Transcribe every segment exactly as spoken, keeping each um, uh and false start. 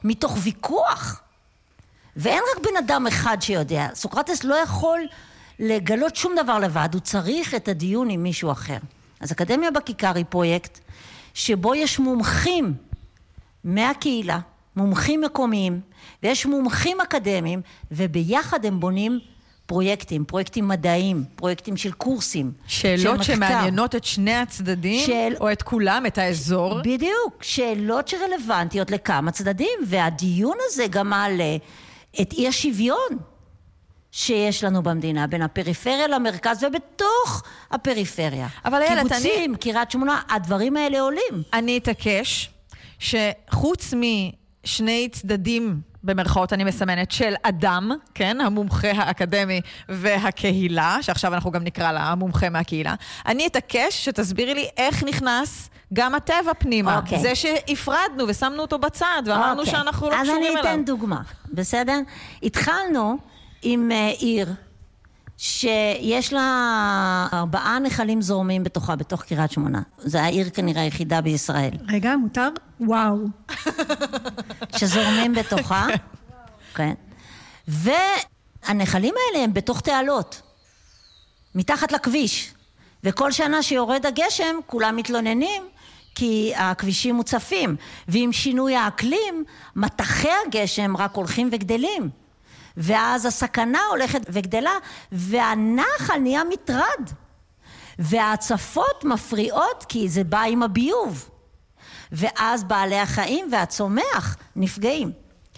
מתוך ויכוח. ואין רק בן אדם אחד שיודע. סוקרטס לא יכול לגלות שום דבר לבד, הוא צריך את הדיון עם מישהו אחר. אז אקדמיה בכיכר היא פרויקט שבו יש מומחים מהקהילה, מומחים מקומיים, ויש מומחים אקדמיים, וביחד הם בונים פרויקטים, פרויקטים מדעיים, פרויקטים של קורסים. שאלות שמעניינות את שני הצדדים, של... או את כולם, את האזור. בדיוק, שאלות שרלוונטיות לכמה צדדים, והדיון הזה גם מעלה את אי השוויון שיש לנו במדינה, בין הפריפריה למרכז ובתוך הפריפריה. אבל הילד, קיבוצים, אני... קריית שמונה, הדברים האלה עולים. אני אתעקש שחוץ משני צדדים, במרכאות אני מסמנת, של אדם, כן, המומחה האקדמי והקהילה, שעכשיו אנחנו גם נקרא לה המומחה מהקהילה, אני אתעקש שתסבירי לי איך נכנס גם הטבע פנימה. Okay. זה שהפרדנו ושמנו אותו בצד, ואמרנו okay. שאנחנו לא קשורים אליו. אז אני אתן דוגמה, בסדר? התחלנו עם uh, עיר, שיש לה ארבעה נחלים זורמים בתוכה, בתוך קריית שמונה. זה העיר כנראה היחידה בישראל. רגע, מותר? וואו. שזורמים בתוכה. כן. והנחלים האלה הם בתוך תעלות. מתחת לכביש. וכל שנה שיורד הגשם, כולם מתלוננים, כי הכבישים מוצפים. ועם שינוי האקלים, מטחי הגשם רק הולכים וגדלים. ואז הסכנה הולכת וגדלה, והנחל נהיה מטרד. וההצפות מפריעות, כי זה בא עם הביוב. ואז בעלי החיים והצומח נפגעים.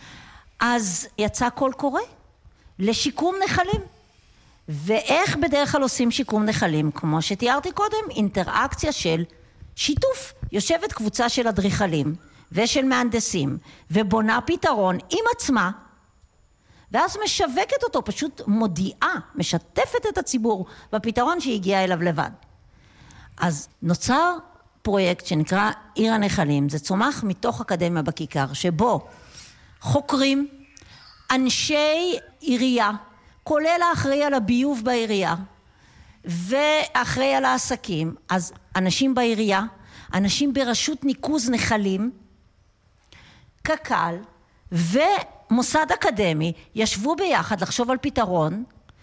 אז יצא קול קורא לשיקום נחלים. ואיך בדרך כלל עושים שיקום נחלים? כמו שתיארתי קודם, אינטראקציה של שיתוף. יושבת קבוצה של אדריכלים ושל מהנדסים, ובונה פתרון עם עצמה, ואז משווקת אותו, פשוט מודיעה, משתפת את הציבור בפתרון שהגיע אליו לבד. אז נוצר פרויקט שנקרא עיר הנחלים, זה צומח מתוך אקדמיה בכיכר, שבו חוקרים אנשי עירייה, כולל האחראי על הביוב בעירייה, ואחראי על העסקים, אז אנשים בעירייה, אנשים ברשות ניקוז נחלים, קק"ל, ומוסד אקדמי, ישבו ביחד לחשוב על פתרון,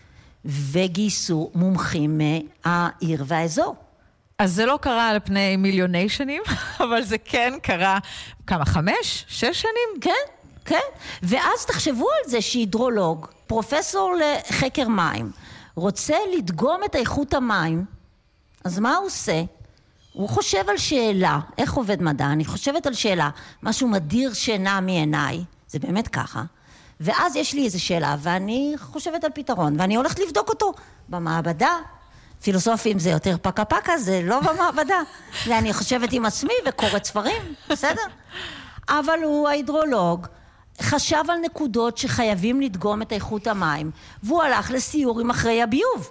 וגייסו מומחים מהעיר והאזור. אז זה לא קרה על פני מיליוני שנים, אבל זה כן קרה כמה, חמש, שש שנים? כן, כן. ואז תחשבו על זה שהידרולוג, פרופסור לחקר מים, רוצה לדגום את איכות המים, אז מה הוא עושה? הוא חושב על שאלה, איך עובד מדע? אני חושבת על שאלה, משהו מדיר שינה מעיניי, זה באמת ככה, ואז יש לי איזו שאלה, ואני חושבת על פתרון, ואני הולכת לבדוק אותו במעבדה, פילוסופים זה יותר פקה פקה, זה לא במעבדה, ואני חושבת עם עצמי וקוראת ספרים, בסדר? אבל הוא ההידרולוג, חשב על נקודות שחייבים לדגום את איכות המים, והוא הלך לסיור עם אחרי הביוב.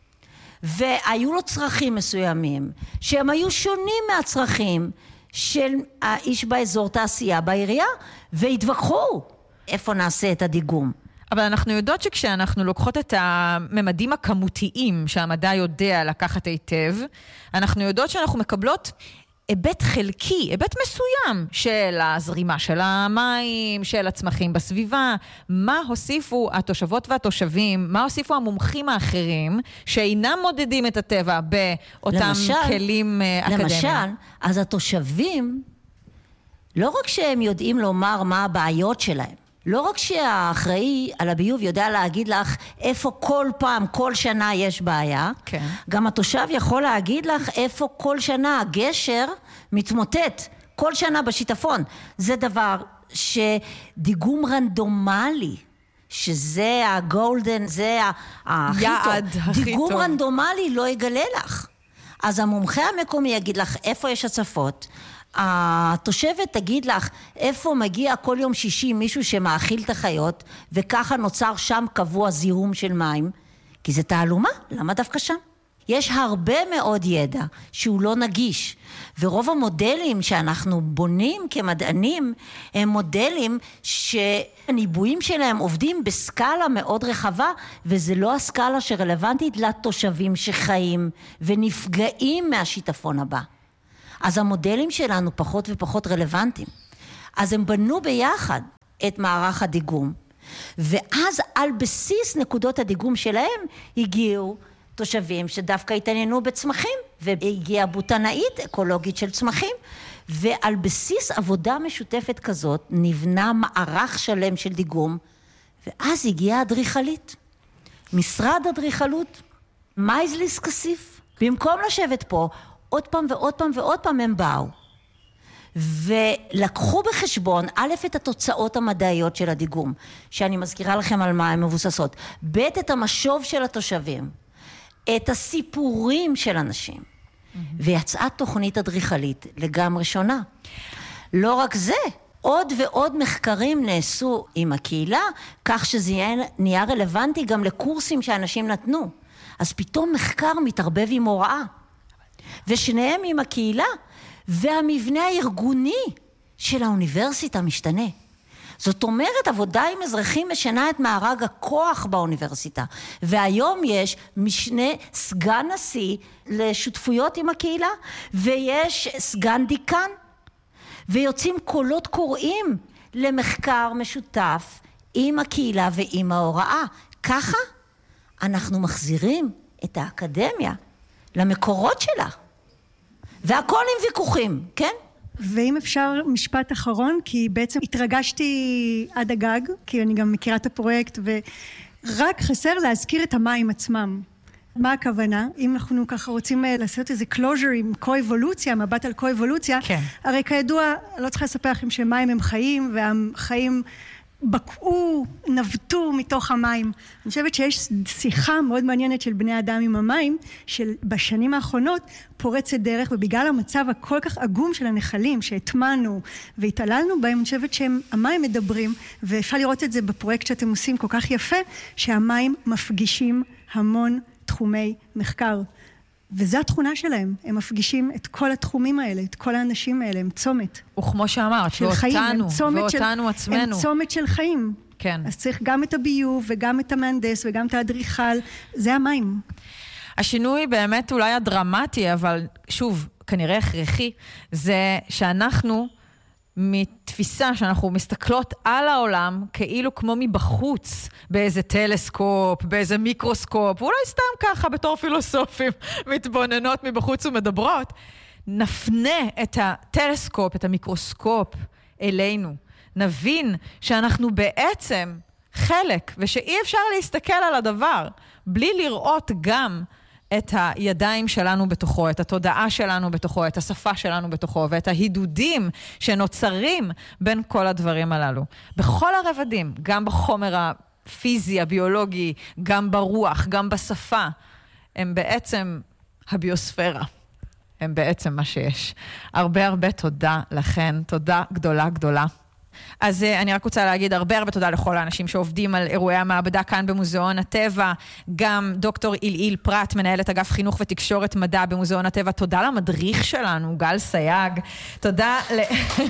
והיו לו צרכים מסוימים, שהם היו שונים מהצרכים של האיש באזור תעשייה בעירייה, והתווכחו איפה נעשה את הדיגום. אבל אנחנו יודעות שכשאנחנו לוקחות את הממדים הכמותיים שהמדע יודע לקחת היטב, אנחנו יודעות שאנחנו מקבלות היבט חלקי, היבט מסוים של הזרימה של המים, של הצמחים בסביבה. מה הוסיפו התושבות והתושבים, מה הוסיפו המומחים האחרים שאינם מודדים את הטבע באותם למשל, כלים אקדמיים? למשל, אז התושבים, לא רק שהם יודעים לומר מה הבעיות שלהם, לא רק שהאחראי על הביוב יודע להגיד לך איפה כל פעם, כל שנה יש בעיה, כן. גם התושב יכול להגיד לך איפה כל שנה הגשר מתמוטט, כל שנה בשיטפון. זה דבר שדיגום רנדומלי, שזה הגולדן, זה הכי טוב. דיגום טוב. רנדומלי לא יגלה לך. אז המומחה המקומי יגיד לך איפה יש הצפות, התושבת תגיד לך איפה מגיע כל יום שישי מישהו שמאכיל את החיות, וככה נוצר שם קבוע זיהום של מים, כי זה תעלומה, למה דווקא שם? יש הרבה מאוד ידע שהוא לא נגיש, ורוב המודלים שאנחנו בונים כמדענים, הם מודלים שהניבויים שלהם עובדים בסקאלה מאוד רחבה, וזה לא הסקאלה שרלוונטית לתושבים שחיים ונפגעים מהשיטפון הבא. אז המודלים שלנו פחות ופחות רלוונטיים. אז הם בנו ביחד את מערך הדיגום. ואז על בסיס נקודות הדיגום שלהם הגיעו תושבים שדווקא התעניינו בצמחים, והגיעה בוטנאית אקולוגית של צמחים, ועל בסיס עבודה משותפת כזאת נבנה מערך שלם של דיגום, ואז הגיעה אדריכלית. משרד אדריכלות, מייזליס כסיף, במקום לשבת פה, עוד פעם ועוד פעם ועוד פעם הם באו. ולקחו בחשבון, א', את התוצאות המדעיות של הדיגום, שאני מזכירה לכם על מה הן מבוססות, ב', את המשוב של התושבים, את הסיפורים של אנשים, mm-hmm. ויצאה תוכנית אדריכלית לגמרי שונה. לא רק זה, עוד ועוד מחקרים נעשו עם הקהילה, כך שזה נהיה רלוונטי גם לקורסים שאנשים נתנו. אז פתאום מחקר מתערבב עם הוראה. ושניהם עם הקהילה, והמבנה הארגוני של האוניברסיטה משתנה. זאת אומרת, עבודה עם אזרחים משנה את מארג הכוח באוניברסיטה. והיום יש משנה סגן נשיא לשותפויות עם הקהילה, ויש סגן דיקן, ויוצאים קולות קוראים למחקר משותף עם הקהילה ועם ההוראה. ככה אנחנו מחזירים את האקדמיה למקורות שלה. והכל עם ויכוחים, כן? ואם אפשר משפט אחרון, כי בעצם התרגשתי עד הגג, כי אני גם מכירה את הפרויקט, ורק חסר להזכיר את המים עצמם. מה הכוונה? אם אנחנו ככה רוצים לעשות איזה closure עם קו-אבולוציה, מבט על קו-אבולוציה, כן. הרי כידוע, לא צריך לספר לכם שמים הם חיים, והחיים בקעו, נבטו מתוך המים. אני חושבת שיש שיחה מאוד מעניינת של בני אדם עם המים, של בשנים האחרונות פורצת דרך, ובגלל המצב הכל כך עגום של הנחלים, שהטמנו והתעללנו בהם, אני חושבת שהמים מדברים, ואפשר לראות את זה בפרויקט שאתם עושים כל כך יפה, שהמים מפגישים המון תחומי מחקר. וזו התכונה שלהם, הם מפגישים את כל התחומים האלה, את כל האנשים האלה, הם צומת. וכמו שאמרת, ואותנו, ואותנו של, עצמנו. הם צומת של חיים. כן. אז צריך גם את הביוב, וגם את המהנדס, וגם את האדריכל, זה המים. השינוי באמת אולי הדרמטי, אבל שוב, כנראה הכרחי, זה שאנחנו מתפיסה שאנחנו מסתכלות על העולם כאילו כמו מבחוץ, באיזה טלסקופ, באיזה מיקרוסקופ, ואולי סתם ככה בתור פילוסופים מתבוננות מבחוץ ומדברות, נפנה את הטלסקופ, את המיקרוסקופ אלינו. נבין שאנחנו בעצם חלק, ושאי אפשר להסתכל על הדבר, בלי לראות גם את הידיים שלנו בתוכו, את התודעה שלנו בתוכו, את השפה שלנו בתוכו, ואת ההידודים שנוצרים בין כל הדברים הללו. בכל הרבדים, גם בחומר הפיזי, הביולוגי, גם ברוח, גם בשפה, הם בעצם הביוספירה. הם בעצם מה שיש. הרבה הרבה תודה לכן, תודה גדולה גדולה. אז אני רק רוצה להגיד הרבה הרבה תודה לכל האנשים שעובדים על אירועי המעבדה כאן במוזיאון הטבע, גם דוקטור איליל פרט, מנהלת אגף חינוך ותקשורת מדע במוזיאון הטבע, תודה למדריך שלנו, גל סייג, תודה ל...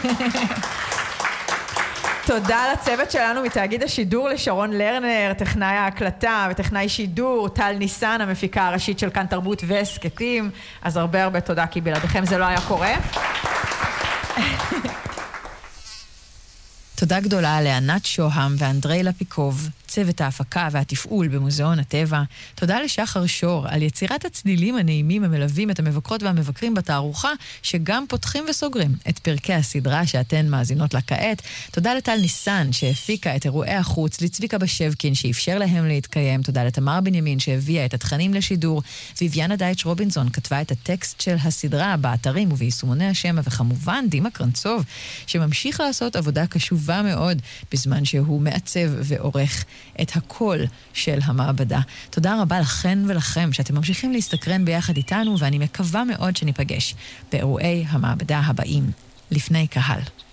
תודה לצוות שלנו מתאגיד השידור, לשרון לרנר, טכנאי ההקלטה וטכנאי שידור, טל ניסן, המפיקה הראשית של כאן תרבות והסקטים, אז הרבה הרבה תודה, כי בלעדיכם זה לא היה קורה. תודה גדולה לענת שוהם ואנדרי לפיקוב, צוות ההפקה והתפעול במוזיאון הטבע. תודה לשחר שור על יצירת הצלילים הנעימים המלווים את המבקרות והמבקרים בתערוכה, שגם פותחים וסוגרים את פרקי הסדרה שאתן מאזינות לה כעת. תודה לטל ניסן שהפיקה את אירועי החוץ, לצביקה בשבקין שאפשר להם להתקיים. תודה לתמר בנימין שהביאה את התכנים לשידור. ויביאנה דייטש רובינסון כתבה את הטקסט של הסדרה באתרים וביישומוני השמע, וכמובן דימה קרנצוב שממשיך לעשות עבודה קשובה מאוד בזמן שהוא מעצב ועורך את הקול של המעבדה. תודה רבה לכן ולכם שאתם ממשיכים להסתקרן ביחד איתנו, ואני מקווה מאוד שניפגש באירועי המעבדה הבאים לפני קהל.